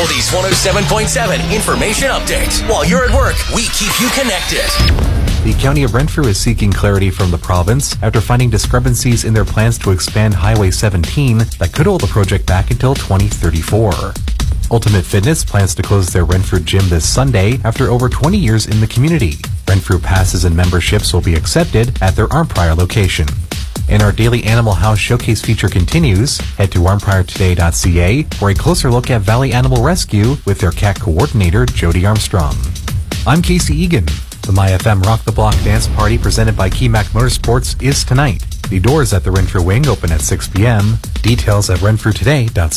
Oldies 107.7 information update. While you're at work, we keep you connected. The County of Renfrew is seeking clarity from the province after finding discrepancies in their plans to expand Highway 17 that could hold the project back until 2034. Ultimate Fitness plans to close their Renfrew gym this Sunday after over 20 years in the community. Renfrew passes and memberships will be accepted at their Arnprior location. And our daily Animal House Showcase feature continues. Head to arnpriortoday.ca for a closer look at Valley Animal Rescue with their cat coordinator, Jody Armstrong. I'm Casey Egan. The MyFM Rock the Block Dance Party presented by Keymac Motorsports is tonight. The doors at the Renfrew Wing open at 6 p.m. Details at renfrewtoday.ca.